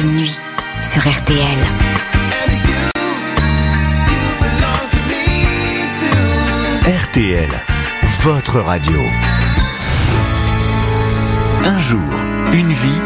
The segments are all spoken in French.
nuit sur RTL. RTL, votre radio. Un jour, une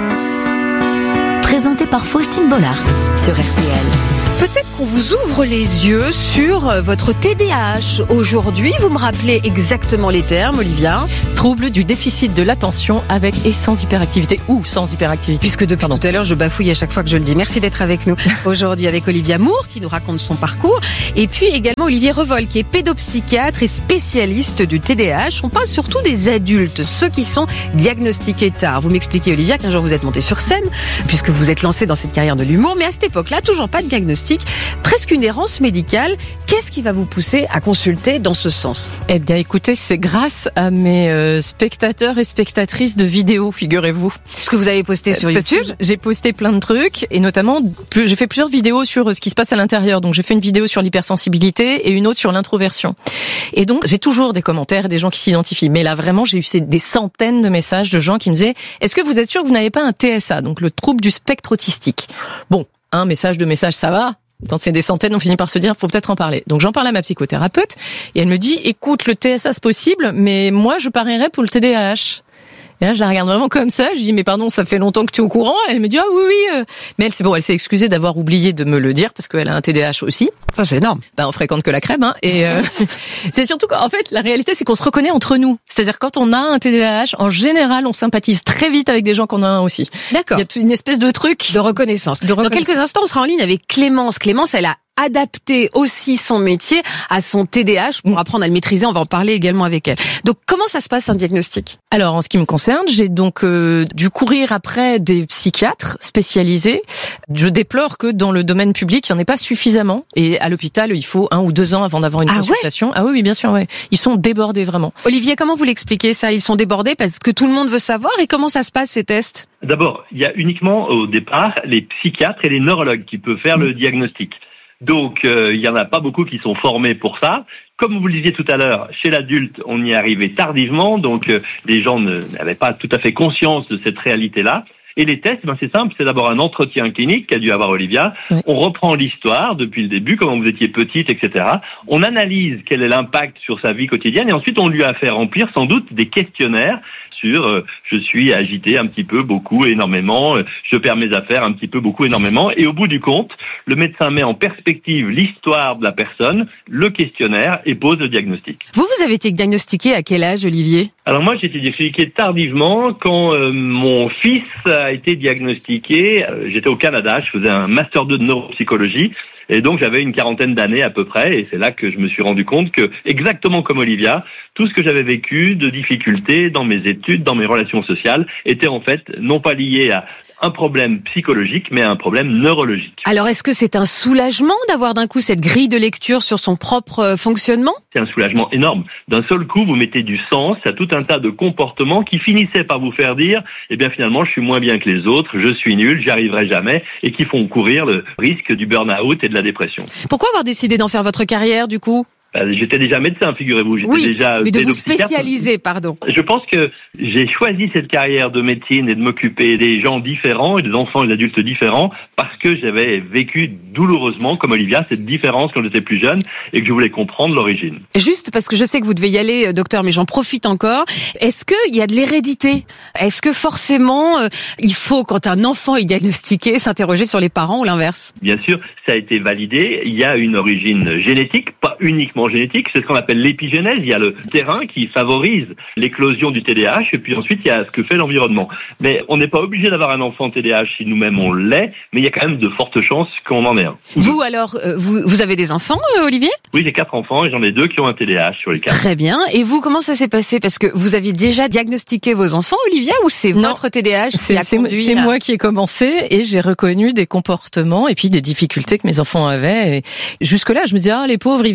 vie. Présenté par Faustine Bollard sur RTL. Peut-être qu'on vous ouvre les yeux sur votre TDAH. Aujourd'hui, vous me rappelez exactement les termes, Olivia. Trouble du déficit de l'attention avec et sans hyperactivité ou sans hyperactivité. Puisque depuis tout à l'heure, je bafouille à chaque fois que je le dis. Merci d'être avec nous aujourd'hui avec Olivia Moore qui nous raconte son parcours. Et puis également Olivier Revol qui est pédopsychiatre et spécialiste du TDAH. On parle surtout des adultes, ceux qui sont diagnostiqués tard. Vous m'expliquez, Olivia, qu'un jour vous êtes montée sur scène puisque vous êtes lancée dans cette carrière de l'humour. Mais à cette époque-là, toujours pas de diagnostic. Presque une errance médicale. Qu'est-ce qui va vous pousser à consulter dans ce sens ? Eh bien, écoutez, c'est grâce à mes spectateurs et spectatrices de vidéos, figurez-vous. Ce que vous avez posté sur YouTube. J'ai posté plein de trucs et notamment, j'ai fait plusieurs vidéos sur ce qui se passe à l'intérieur. Donc, j'ai fait une vidéo sur l'hypersensibilité et une autre sur l'introversion. Et donc, j'ai toujours des commentaires et des gens qui s'identifient. Mais là, vraiment, j'ai eu des centaines de messages de gens qui me disaient « Est-ce que vous êtes sûr que vous n'avez pas un TSA ?» Donc, le trouble du spectre autistique. Bon, un message, deux messages, ça va. Quand c'est des centaines, on finit par se dire, faut peut-être en parler. Donc j'en parle à ma psychothérapeute et elle me dit, écoute, le TSA c'est possible, mais moi je parierais pour le TDAH. Et là, je la regarde vraiment comme ça. Je dis, mais pardon, ça fait longtemps que tu es au courant. Elle me dit, ah oui. Mais elle s'est excusée d'avoir oublié de me le dire parce qu'elle a un TDAH aussi. Ça, c'est énorme. On fréquente que la crème, hein. Et c'est surtout qu'en fait, la réalité, c'est qu'on se reconnaît entre nous. C'est-à-dire, quand on a un TDAH, en général, on sympathise très vite avec des gens qu'on a un aussi. D'accord. Il y a une espèce de truc de reconnaissance. Dans quelques instants, on sera en ligne avec Clémence. Clémence, elle a adapter aussi son métier à son TDAH pour apprendre à le maîtriser. On va en parler également avec elle. Donc, comment ça se passe un diagnostic ? Alors, en ce qui me concerne, j'ai donc dû courir après des psychiatres spécialisés. Je déplore que dans le domaine public, il n'y en ait pas suffisamment. Et à l'hôpital, il faut 1 ou 2 ans avant d'avoir une consultation. Ah oui, bien sûr, ouais. Ils sont débordés, vraiment. Olivier, comment vous l'expliquez ça ? Ils sont débordés parce que tout le monde veut savoir. Et comment ça se passe, ces tests ? D'abord, il y a uniquement au départ les psychiatres et les neurologues qui peuvent faire le diagnostic. Donc, il y en a pas beaucoup qui sont formés pour ça. Comme vous le disiez tout à l'heure, chez l'adulte, on y est arrivé tardivement, donc les gens n'avaient pas tout à fait conscience de cette réalité-là. Et les tests, c'est simple, c'est d'abord un entretien clinique qu'a dû avoir Olivia. Oui. On reprend l'histoire depuis le début, comment vous étiez petite, etc. On analyse quel est l'impact sur sa vie quotidienne et ensuite on lui a fait remplir sans doute des questionnaires sur je suis agité un petit peu, beaucoup, énormément, je perds mes affaires un petit peu, beaucoup, énormément. Et au bout du compte, le médecin met en perspective l'histoire de la personne, le questionnaire et pose le diagnostic. Vous avez été diagnostiqué à quel âge, Olivier ? Alors moi, j'ai été diagnostiqué tardivement quand mon fils a été diagnostiqué. J'étais au Canada, je faisais un master 2 de neuropsychologie. Et donc, j'avais une 40aine d'années à peu près, et c'est là que je me suis rendu compte que, exactement comme Olivia, tout ce que j'avais vécu de difficultés dans mes études, dans mes relations sociales, était en fait non pas lié à un problème psychologique, mais à un problème neurologique. Alors, est-ce que c'est un soulagement d'avoir d'un coup cette grille de lecture sur son propre fonctionnement ? C'est un soulagement énorme. D'un seul coup, vous mettez du sens à tout un tas de comportements qui finissaient par vous faire dire, eh bien finalement, je suis moins bien que les autres, je suis nul, j'y arriverai jamais, et qui font courir le risque du burn-out et de la dépression. Pourquoi avoir décidé d'en faire votre carrière, du coup ? J'étais déjà médecin, figurez-vous. J'étais déjà mais de vous spécialiser, pardon. Je pense que j'ai choisi cette carrière de médecine et de m'occuper des gens différents et des enfants et des adultes différents parce que j'avais vécu douloureusement, comme Olivia, cette différence quand j'étais plus jeune et que je voulais comprendre l'origine. Juste parce que je sais que vous devez y aller, docteur, mais j'en profite encore. Est-ce qu'il y a de l'hérédité ? Est-ce que forcément, il faut, quand un enfant est diagnostiqué, s'interroger sur les parents ou l'inverse ? Bien sûr, ça a été validé. Il y a une origine génétique, pas uniquement génétique, c'est ce qu'on appelle l'épigénèse. Il y a le terrain qui favorise l'éclosion du TDAH et puis ensuite il y a ce que fait l'environnement. Mais on n'est pas obligé d'avoir un enfant TDAH si nous-mêmes on l'est, mais il y a quand même de fortes chances qu'on en ait un. Vous alors, vous avez des enfants, Olivier ? Oui, j'ai 4 enfants et j'en ai 2 qui ont un TDAH sur les 4. Très bien. Et vous, comment ça s'est passé ? Parce que vous aviez déjà diagnostiqué vos enfants, Olivia, ou c'est votre TDAH qui a conduit ? C'est moi qui ai commencé et j'ai reconnu des comportements et puis des difficultés que mes enfants avaient. Et jusque-là, je me disais, les pauvres, ils vivent la même chose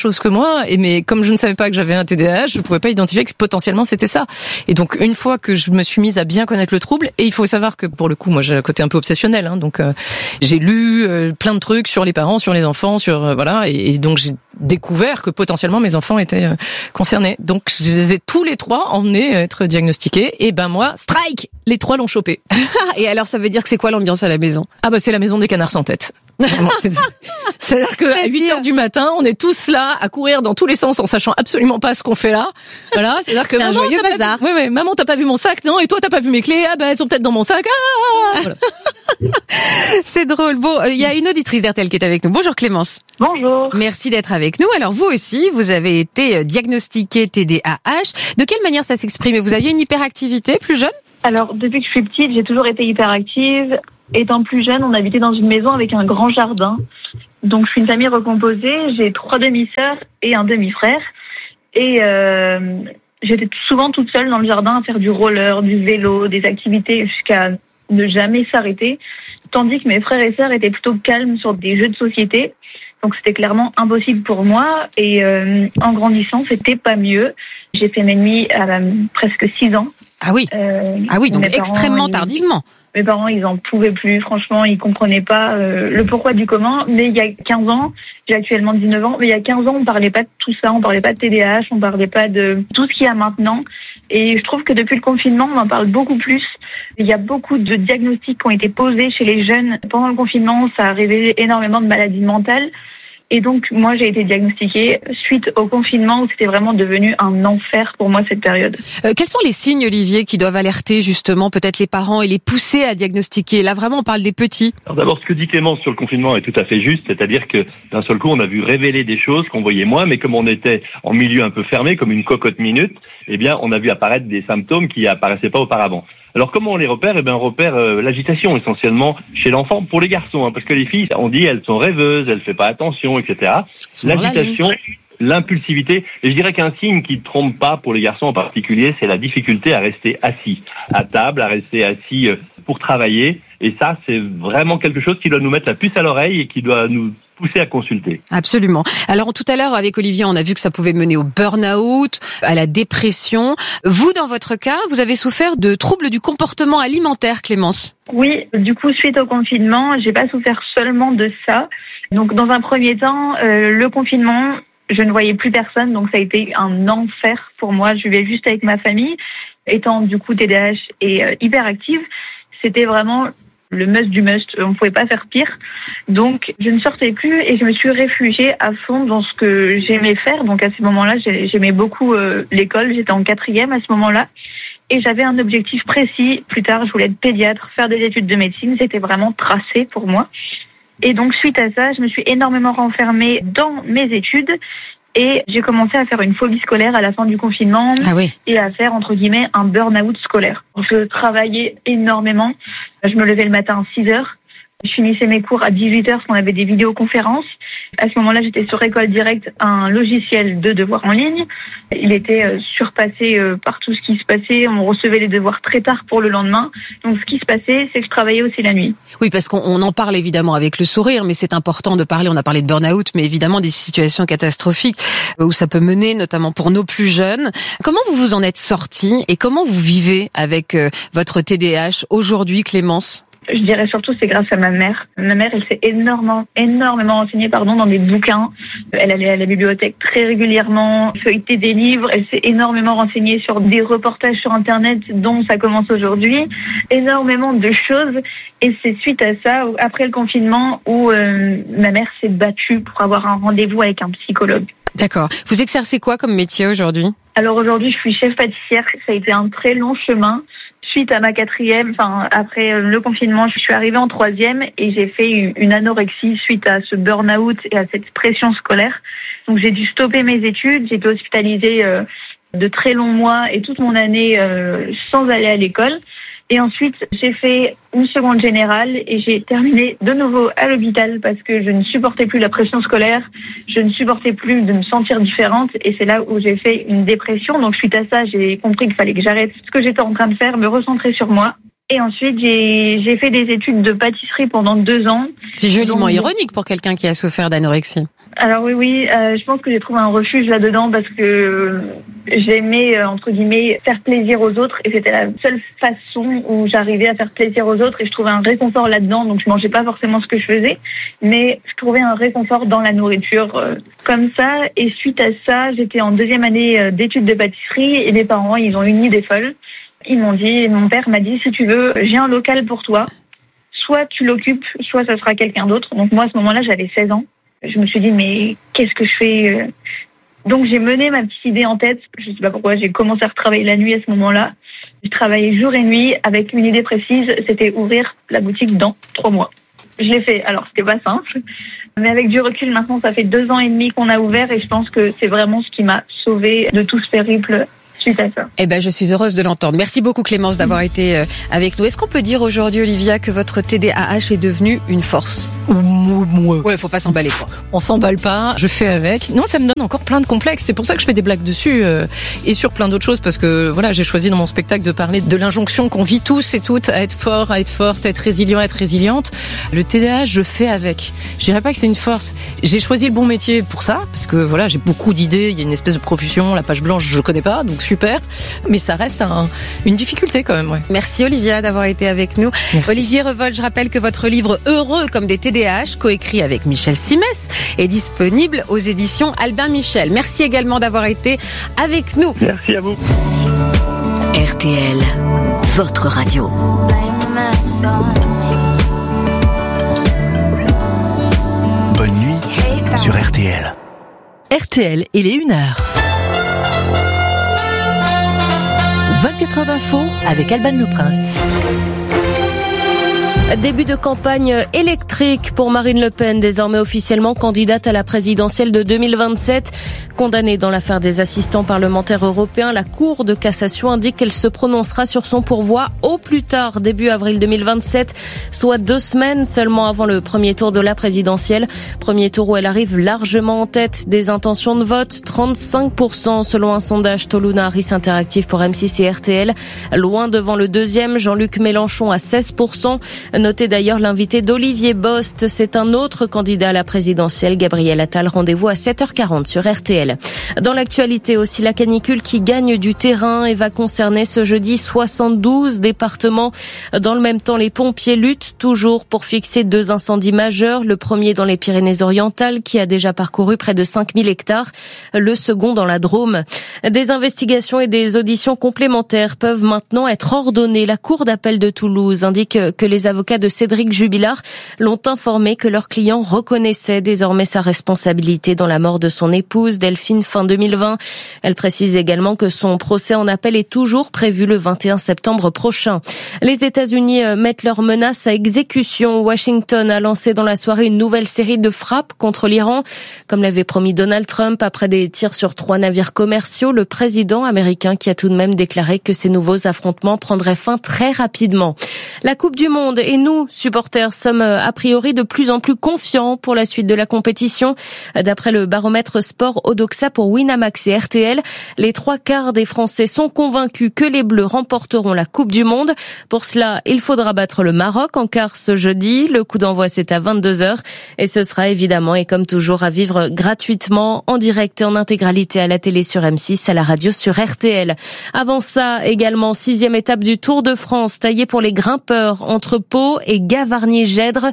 choses que moi, mais comme je ne savais pas que j'avais un TDAH, je pouvais pas identifier que potentiellement c'était ça. Et donc une fois que je me suis mise à bien connaître le trouble, et il faut savoir que pour le coup, moi j'ai un côté un peu obsessionnel, donc j'ai lu plein de trucs sur les parents, sur les enfants, sur voilà, et donc j'ai découvert que potentiellement mes enfants étaient concernés. Donc je les ai tous les 3 emmenés être diagnostiqués. Et ben moi, strike, les 3 l'ont chopé. Et alors ça veut dire que c'est quoi l'ambiance à la maison? Ah bah c'est la maison des canards sans tête. C'est-à-dire qu'à 8h du matin, on est tous là à courir dans tous les sens en sachant absolument pas ce qu'on fait là. Voilà, c'est-à-dire que c'est un joyeux bazar. Oui, maman, t'as pas vu mon sac, non? Et toi, t'as pas vu mes clés? Ah bah elles sont peut-être dans mon sac. Ah voilà. C'est drôle. Bon, il y a une auditrice d'RTL qui est avec nous. Bonjour Clémence. Bonjour. Merci d'être avec nous. Alors vous aussi, vous avez été diagnostiquée TDAH. De quelle manière ça s'exprime? Vous aviez une hyperactivité plus jeune? Alors, depuis que je suis petite, j'ai toujours été hyperactive. Étant plus jeune, on habitait dans une maison avec un grand jardin. Donc, je suis une famille recomposée. J'ai 3 demi-sœurs et un demi-frère. Et j'étais souvent toute seule dans le jardin à faire du roller, du vélo, des activités jusqu'à ne jamais s'arrêter. Tandis que mes frères et sœurs étaient plutôt calmes sur des jeux de société. Donc, c'était clairement impossible pour moi. Et en grandissant, c'était pas mieux. J'ai fait mes nuits à presque 6 ans. Ah oui. Donc extrêmement tardivement. Mes parents, ils en pouvaient plus. Franchement, ils comprenaient pas le pourquoi du comment. Mais il y a 15 ans, j'ai actuellement 19 ans, mais il y a 15 ans, on parlait pas de tout ça. On parlait pas de TDAH, on parlait pas de tout ce qu'il y a maintenant. Et je trouve que depuis le confinement, on en parle beaucoup plus. Il y a beaucoup de diagnostics qui ont été posés chez les jeunes. Pendant le confinement, ça a révélé énormément de maladies mentales. Et donc, moi, j'ai été diagnostiquée suite au confinement où c'était vraiment devenu un enfer pour moi cette période. Quels sont les signes, Olivier, qui doivent alerter justement peut-être les parents et les pousser à diagnostiquer? Là, vraiment, on parle des petits. Alors d'abord, ce que dit Clémence sur le confinement est tout à fait juste, c'est-à-dire que d'un seul coup, on a vu révéler des choses qu'on voyait moins, mais comme on était en milieu un peu fermé, comme une cocotte minute, eh bien, on a vu apparaître des symptômes qui apparaissaient pas auparavant. Alors comment on les repère? Eh bien, on repère l'agitation essentiellement chez l'enfant pour les garçons, parce que les filles, on dit elles sont rêveuses, elles ne font pas attention, etc. L'agitation, l'impulsivité, et je dirais qu'un signe qui ne trompe pas pour les garçons en particulier, c'est la difficulté à rester assis à table, à rester assis pour travailler. Et ça, c'est vraiment quelque chose qui doit nous mettre la puce à l'oreille et qui doit nous pousser à consulter. Absolument. Alors tout à l'heure, avec Olivier, on a vu que ça pouvait mener au burn-out, à la dépression. Vous, dans votre cas, vous avez souffert de troubles du comportement alimentaire, Clémence. Oui, du coup, suite au confinement, j'ai pas souffert seulement de ça. Donc, dans un premier temps, le confinement, je ne voyais plus personne, donc ça a été un enfer pour moi. Je vivais juste avec ma famille, étant du coup TDAH et hyperactive. C'était vraiment le must du must. On ne pouvait pas faire pire. Donc, je ne sortais plus et je me suis réfugiée à fond dans ce que j'aimais faire. Donc, à ce moment-là, j'aimais beaucoup l'école. J'étais en 4e à ce moment-là. Et j'avais un objectif précis. Plus tard, je voulais être pédiatre, faire des études de médecine. C'était vraiment tracé pour moi. Et donc, suite à ça, je me suis énormément renfermée dans mes études. Et j'ai commencé à faire une phobie scolaire à la fin du confinement et à faire, entre guillemets, un burn-out scolaire. Je travaillais énormément. Je me levais le matin à 6h. Je finissais mes cours à 18h parce qu'on avait des vidéoconférences. À ce moment-là, j'étais sur École Directe, un logiciel de devoirs en ligne. Il était surpassé par tout ce qui se passait. On recevait les devoirs très tard pour le lendemain. Donc, ce qui se passait, c'est que je travaillais aussi la nuit. Oui, parce qu'on en parle évidemment avec le sourire, mais c'est important de parler. On a parlé de burn-out, mais évidemment des situations catastrophiques où ça peut mener, notamment pour nos plus jeunes. Comment vous vous en êtes sortis et comment vous vivez avec votre TDAH aujourd'hui, Clémence ? Je dirais surtout c'est grâce à ma mère. Ma mère, elle s'est énormément renseignée dans des bouquins. Elle allait à la bibliothèque très régulièrement, feuilletait des livres. Elle s'est énormément renseignée sur des reportages sur Internet dont ça commence aujourd'hui. Énormément de choses. Et c'est suite à ça, après le confinement, où ma mère s'est battue pour avoir un rendez-vous avec un psychologue. D'accord. Vous exercez quoi comme métier aujourd'hui ? Alors aujourd'hui, je suis chef pâtissière. Ça a été un très long chemin. Suite à ma 4e, après le confinement, je suis arrivée en 3e et j'ai fait une anorexie suite à ce burn-out et à cette pression scolaire. Donc j'ai dû stopper mes études, j'ai été hospitalisée de très longs mois et toute mon année sans aller à l'école. Et ensuite, j'ai fait une seconde générale et j'ai terminé de nouveau à l'hôpital parce que je ne supportais plus la pression scolaire, je ne supportais plus de me sentir différente et c'est là où j'ai fait une dépression. Donc suite à ça, j'ai compris qu'il fallait que j'arrête ce que j'étais en train de faire, me recentrer sur moi. Et ensuite, j'ai fait des études de pâtisserie pendant 2 ans. C'est joliment ironique pour quelqu'un qui a souffert d'anorexie. Alors oui, je pense que j'ai trouvé un refuge là-dedans parce que j'aimais, entre guillemets, faire plaisir aux autres et c'était la seule façon où j'arrivais à faire plaisir aux autres et je trouvais un réconfort là-dedans. Donc je mangeais pas forcément ce que je faisais, mais je trouvais un réconfort dans la nourriture comme ça. Et suite à ça, j'étais en 2e année d'études de pâtisserie et mes parents, ils ont eu une idée folle. Mon père m'a dit, si tu veux, j'ai un local pour toi. Soit tu l'occupes, soit ça sera quelqu'un d'autre. Donc moi, à ce moment-là, j'avais 16 ans. Je me suis dit, mais qu'est-ce que je fais ? Donc j'ai mené ma petite idée en tête. Je sais pas pourquoi, j'ai commencé à retravailler la nuit à ce moment-là. J'ai travaillé jour et nuit avec une idée précise, c'était ouvrir la boutique dans 3 mois. Je l'ai fait, alors c'était pas simple. Mais avec du recul, maintenant, ça fait 2 ans et demi qu'on a ouvert et je pense que c'est vraiment ce qui m'a sauvée de tout ce périple suite à ça. Eh ben, je suis heureuse de l'entendre. Merci beaucoup Clémence d'avoir été avec nous. Est-ce qu'on peut dire aujourd'hui, Olivia, que votre TDAH est devenu une force ? Ouais, faut pas s'emballer, quoi. On s'emballe pas, je fais avec. Non, ça me donne encore plein de complexes. C'est pour ça que je fais des blagues dessus et sur plein d'autres choses parce que voilà, j'ai choisi dans mon spectacle de parler de l'injonction qu'on vit tous et toutes à être fort, à être forte, à être résilient, à être résiliente. Le TDAH, je fais avec. Je dirais pas que c'est une force. J'ai choisi le bon métier pour ça parce que voilà, j'ai beaucoup d'idées. Il y a une espèce de profession, la page blanche, je connais pas, donc super. Mais ça reste une difficulté quand même. Ouais. Merci Olivia d'avoir été avec nous. Merci. Olivier Revolt, je rappelle que votre livre Heureux comme des TDAH, coécrit avec Michel Simès, est disponible aux éditions Albin Michel. Merci également d'avoir été avec nous. Merci à vous. RTL, votre radio. Bonne nuit sur RTL. RTL, il est 1h. 24 heures d'info avec Alban Le Prince. Début de campagne électrique pour Marine Le Pen, désormais officiellement candidate à la présidentielle de 2027. Condamnée dans l'affaire des assistants parlementaires européens, la Cour de cassation indique qu'elle se prononcera sur son pourvoi au plus tard début avril 2027, soit 2 semaines seulement avant le premier tour de la présidentielle. Premier tour où elle arrive largement en tête des intentions de vote, 35% selon un sondage Toluna Harris Interactive pour M6 et RTL. Loin devant le deuxième, Jean-Luc Mélenchon à 16%. Notez d'ailleurs l'invité d'Olivier Bost, c'est un autre candidat à la présidentielle, Gabriel Attal. Rendez-vous à 7h40 sur RTL. Dans l'actualité aussi, la canicule qui gagne du terrain et va concerner ce jeudi 72 départements. Dans le même temps, les pompiers luttent toujours pour fixer 2 incendies majeurs. Le premier dans les Pyrénées-Orientales qui a déjà parcouru près de 5000 hectares. Le second dans la Drôme. Des investigations et des auditions complémentaires peuvent maintenant être ordonnées. La Cour d'appel de Toulouse indique que les avocats de Cédric Jubilard l'ont informé que leur client reconnaissait désormais sa responsabilité dans la mort de son épouse Delphine fin 2020. Elle précise également que son procès en appel est toujours prévu le 21 septembre prochain. Les États-Unis mettent leurs menaces à exécution. Washington a lancé dans la soirée une nouvelle série de frappes contre l'Iran. Comme l'avait promis Donald Trump après des tirs sur 3 navires commerciaux, le président américain qui a tout de même déclaré que ces nouveaux affrontements prendraient fin très rapidement. La Coupe du Monde et nous, supporters, sommes a priori de plus en plus confiants pour la suite de la compétition. D'après le baromètre sport Odoxa pour Winamax et RTL, les 3/4 des Français sont convaincus que les Bleus remporteront la Coupe du Monde. Pour cela, il faudra battre le Maroc en quart ce jeudi. Le coup d'envoi, c'est à 22h. Et ce sera évidemment, et comme toujours, à vivre gratuitement, en direct et en intégralité à la télé sur M6, à la radio sur RTL. Avant ça, également, 6e étape du Tour de France, taillée pour les grimpeurs entre Pau et Gavarnie-Gèdre.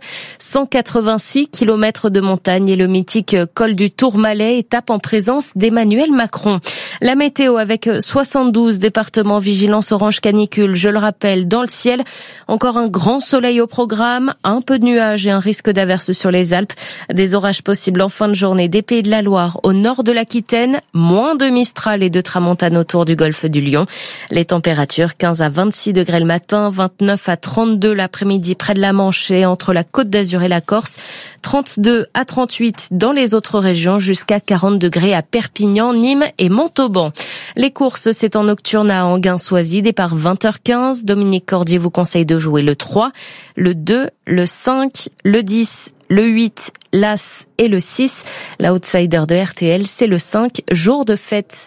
186 km de montagne et le mythique col du Tourmalet, étape en présence d'Emmanuel Macron. La météo avec 72 départements vigilance orange canicule. Je le rappelle, dans le ciel, encore un grand soleil au programme, un peu de nuages et un risque d'averse sur les Alpes. Des orages possibles en fin de journée des Pays de la Loire au nord de l'Aquitaine, moins de Mistral et de Tramontane autour du golfe du Lion. Les températures 15 à 26 degrés le matin, 29 à 32 l'après-midi près de la Manche et entre la Côte d'Azur et la Corse, 32 à 38 dans les autres régions, jusqu'à 40 degrés à Perpignan, Nîmes et Montauban. Les courses, c'est en nocturne à Anguin-Soisy, départ 20h15. Dominique Cordier vous conseille de jouer le 3, le 2, le 5, le 10, le 8, l'As et le 6. L'outsider de RTL, c'est le 5, jour de fête.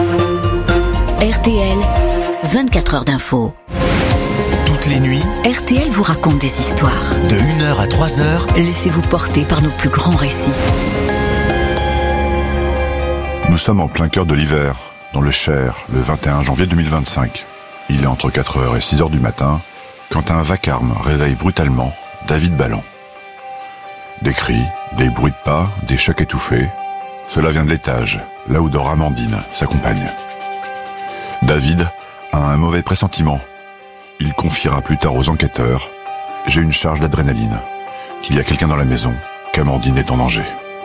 RTL, 24 heures d'info. Toutes les nuits, RTL vous raconte des histoires. de 1h à 3h, Laissez-vous porter par nos plus grands récits. Nous sommes en plein cœur de l'hiver, dans le Cher, le 21 janvier 2025. Il est entre 4h et 6h du matin, quand un vacarme réveille brutalement David Balland. Des cris, des bruits de pas, des chocs étouffés, cela vient de l'étage, là où dort Amandine, sa compagne. David a un mauvais pressentiment. Il confiera plus tard aux enquêteurs « J'ai une charge d'adrénaline, qu'il y a quelqu'un dans la maison, qu'Amandine est en danger ».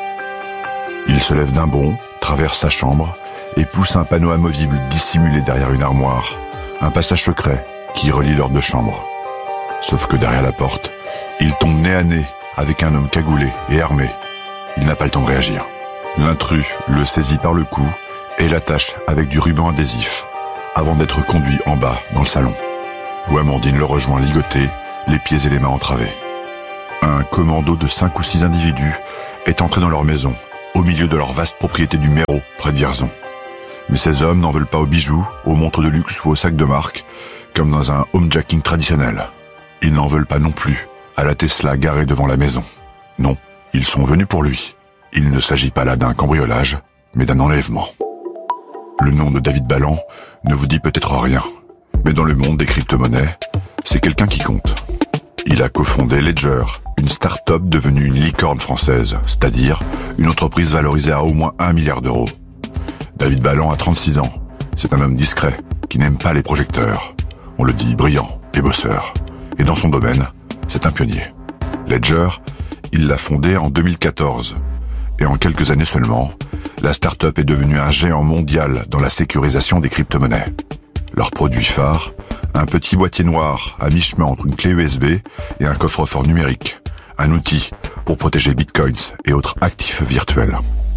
Il se lève d'un bond, traverse sa chambre et pousse un panneau amovible dissimulé derrière une armoire, un passage secret qui relie leurs deux chambres. Sauf que derrière la porte, il tombe nez à nez avec un homme cagoulé et armé. Il n'a pas le temps de réagir. L'intrus le saisit par le cou et l'attache avec du ruban adhésif avant d'être conduit en bas dans le salon, où Amandine le rejoint ligoté, les pieds et les mains entravés. Un commando de 5 ou 6 individus est entré dans leur maison, au milieu de leur vaste propriété du Méro, près de Vierzon. Mais ces hommes n'en veulent pas aux bijoux, aux montres de luxe ou aux sacs de marque, comme dans un homejacking traditionnel. Ils n'en veulent pas non plus à la Tesla garée devant la maison. Non, ils sont venus pour lui. Il ne s'agit pas là d'un cambriolage, mais d'un enlèvement. Le nom de David Balland ne vous dit peut-être rien, mais dans le monde des crypto-monnaies, c'est quelqu'un qui compte. Il a cofondé Ledger, une start-up devenue une licorne française, c'est-à-dire une entreprise valorisée à au moins 1 milliard d'euros. David Balland a 36 ans. C'est un homme discret, qui n'aime pas les projecteurs. On le dit brillant et bosseur. Et dans son domaine, c'est un pionnier. Ledger, il l'a fondé en 2014. Et en quelques années seulement, la start-up est devenue un géant mondial dans la sécurisation des crypto-monnaies. Leur produit phare, un petit boîtier noir à mi-chemin entre une clé USB et un coffre-fort numérique. Un outil pour protéger bitcoins et autres actifs virtuels.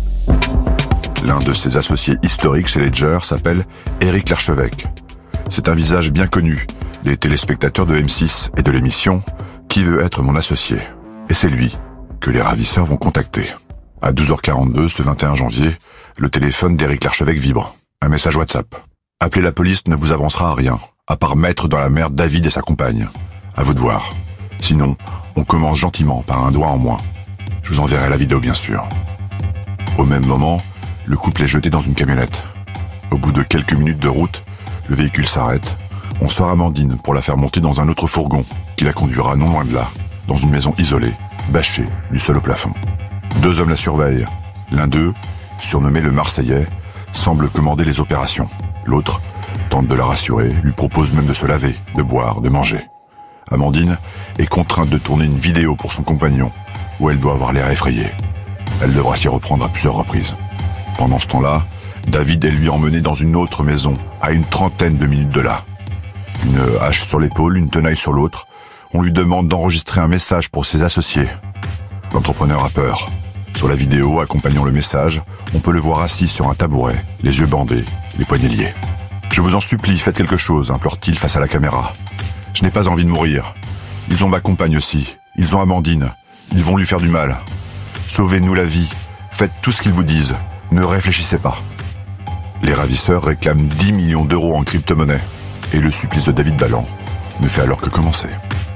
L'un de ses associés historiques chez Ledger s'appelle Éric Larchevêque. C'est un visage bien connu des téléspectateurs de M6 et de l'émission « Qui veut être mon associé ?» Et c'est lui que les ravisseurs vont contacter. À 12h42, ce 21 janvier, le téléphone d'Éric Larchevêque vibre. Un message WhatsApp. « Appeler la police ne vous avancera à rien, à part mettre dans la merde David et sa compagne. À vous de voir. Sinon, on commence gentiment par un doigt en moins. Je vous enverrai la vidéo, bien sûr. » Au même moment, le couple est jeté dans une camionnette. Au bout de quelques minutes de route, le véhicule s'arrête. On sort Amandine pour la faire monter dans un autre fourgon qui la conduira non loin de là, dans une maison isolée, bâchée du sol au plafond. 2 hommes la surveillent. L'un d'eux, surnommé le Marseillais, semble commander les opérations. L'autre tente de la rassurer, lui propose même de se laver, de boire, de manger. Amandine est contrainte de tourner une vidéo pour son compagnon, où elle doit avoir l'air effrayée. Elle devra s'y reprendre à plusieurs reprises. Pendant ce temps-là, David est lui emmené dans une autre maison, à une 30aine de minutes de là. Une hache sur l'épaule, une tenaille sur l'autre. On lui demande d'enregistrer un message pour ses associés. L'entrepreneur a peur. Sur la vidéo accompagnant le message, on peut le voir assis sur un tabouret, les yeux bandés, les poignets liés. « Je vous en supplie, faites quelque chose », implore-t-il face à la caméra. « Je n'ai pas envie de mourir. Ils ont ma compagne aussi. Ils ont Amandine. Ils vont lui faire du mal. Sauvez-nous la vie. Faites tout ce qu'ils vous disent. Ne réfléchissez pas. » Les ravisseurs réclament 10 millions d'euros en crypto-monnaie. Et le supplice de David Balland ne fait alors que commencer.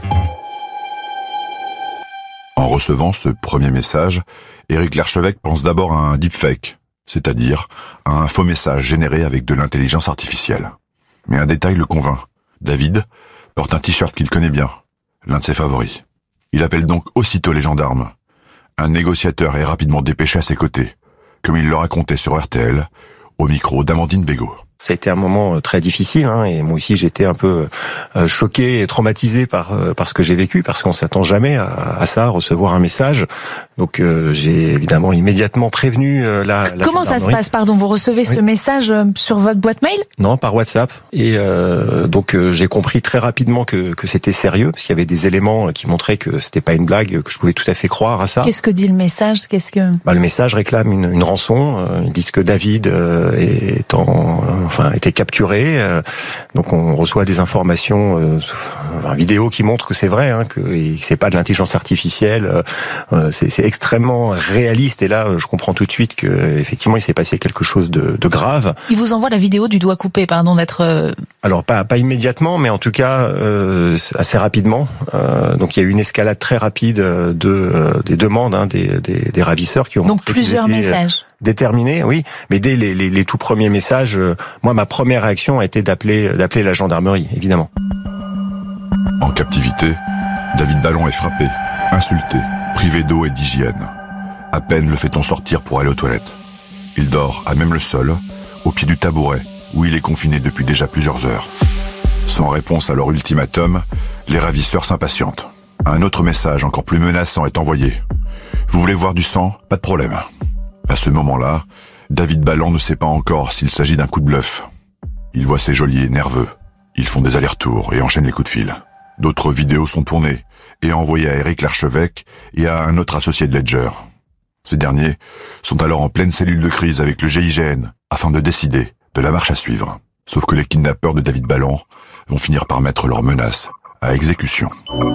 En recevant ce premier message, Éric Larchevêque pense d'abord à un deepfake, c'est-à-dire à un faux message généré avec de l'intelligence artificielle. Mais un détail le convainc. David porte un t-shirt qu'il connaît bien, l'un de ses favoris. Il appelle donc aussitôt les gendarmes. Un négociateur est rapidement dépêché à ses côtés, comme il le racontait sur RTL, au micro d'Amandine Bégaud. Ça a été un moment très difficile, et moi aussi j'étais un peu choqué et traumatisé par ce que j'ai vécu, parce qu'on s'attend jamais à ça, à recevoir un message. Donc j'ai évidemment immédiatement prévenu la Comment ça se passe, pardon, vous recevez ce message sur votre boîte mail ? Non, par WhatsApp. Et donc j'ai compris très rapidement que c'était sérieux, parce qu'il y avait des éléments qui montraient que c'était pas une blague, que je pouvais tout à fait croire à ça. Qu'est-ce que dit le message ? Le message réclame une rançon. Ils disent que David était capturé. Donc on reçoit des informations, vidéo qui montrent que c'est vrai, que c'est pas de l'intelligence artificielle. C'est extrêmement réaliste. Et là, je comprends tout de suite que effectivement, il s'est passé quelque chose de grave. Il vous envoie la vidéo du doigt coupé, pardon d'être... Alors pas immédiatement, mais en tout cas assez rapidement. Donc il y a eu une escalade très rapide des demandes des ravisseurs qui ont donc plusieurs messages déterminés, oui. Mais dès les tout premiers messages, moi ma première réaction a été d'appeler la gendarmerie, évidemment. En captivité, David Ballon est frappé, insulté, privé d'eau et d'hygiène. À peine le fait-on sortir pour aller aux toilettes. Il dort à même le sol, au pied du tabouret, où il est confiné depuis déjà plusieurs heures. Sans réponse à leur ultimatum, les ravisseurs s'impatientent. Un autre message encore plus menaçant est envoyé. Vous voulez voir du sang? Pas de problème. À ce moment-là, David Ballon ne sait pas encore s'il s'agit d'un coup de bluff. Il voit ses geôliers nerveux. Ils font des allers-retours et enchaînent les coups de fil. D'autres vidéos sont tournées et envoyées à Éric Larchevêque et à un autre associé de Ledger. Ces derniers sont alors en pleine cellule de crise avec le GIGN afin de décider de la marche à suivre. Sauf que les kidnappeurs de David Ballon vont finir par mettre leurs menaces à exécution.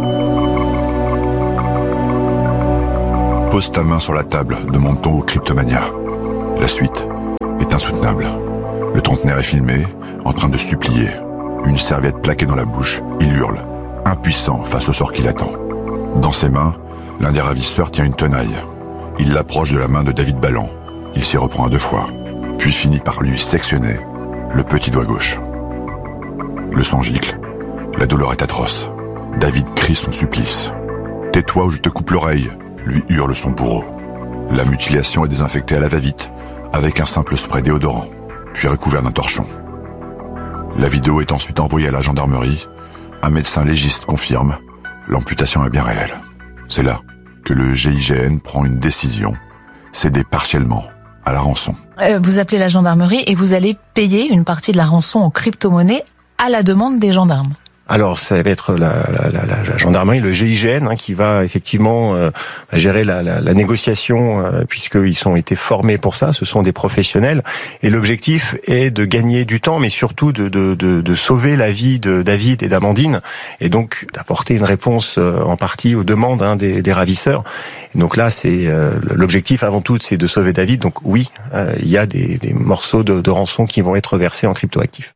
Pose ta main sur la table, demande-t-on au Cryptomania. La suite est insoutenable. Le trentenaire est filmé, en train de supplier. Une serviette plaquée dans la bouche, il hurle, impuissant face au sort qui l'attend. Dans ses mains, l'un des ravisseurs tient une tenaille. Il l'approche de la main de David Ballon. Il s'y reprend à 2 fois, puis finit par lui sectionner le petit doigt gauche. Le sang gicle, la douleur est atroce. David crie son supplice. « Tais-toi ou je te coupe l'oreille !» lui hurle son bourreau. La mutilation est désinfectée à la va-vite, avec un simple spray déodorant, puis recouvert d'un torchon. La vidéo est ensuite envoyée à la gendarmerie. Un médecin légiste confirme, l'amputation est bien réelle. C'est là que le GIGN prend une décision, céder partiellement à la rançon. Vous appelez la gendarmerie et vous allez payer une partie de la rançon en crypto-monnaie à la demande des gendarmes. Alors ça va être la gendarmerie, le GIGN, qui va effectivement gérer la négociation, puisqu'ils ont été formés pour ça. Ce sont des professionnels, et l'objectif est de gagner du temps, mais surtout de sauver la vie de David et d'Amandine, et donc d'apporter une réponse en partie aux demandes des ravisseurs. Et donc là, c'est l'objectif avant tout, c'est de sauver David. Donc oui, il y a des morceaux de rançon qui vont être versés en cryptoactifs.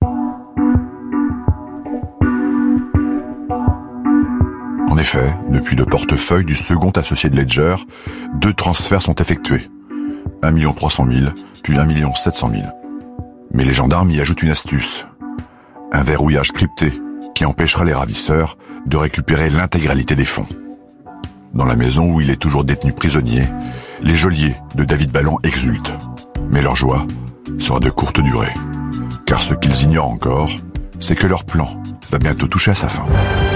En effet, depuis le portefeuille du second associé de Ledger, 2 transferts sont effectués. 1 300 000, puis 1 700 000. Mais les gendarmes y ajoutent une astuce. Un verrouillage crypté qui empêchera les ravisseurs de récupérer l'intégralité des fonds. Dans la maison où il est toujours détenu prisonnier, les geôliers de David Ballon exultent. Mais leur joie sera de courte durée. Car ce qu'ils ignorent encore, c'est que leur plan va bientôt toucher à sa fin.